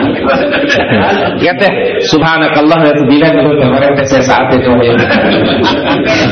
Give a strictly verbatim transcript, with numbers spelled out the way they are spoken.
Lihat deh, subhanakallah wa bihamdihi wa barakatuh saat itu.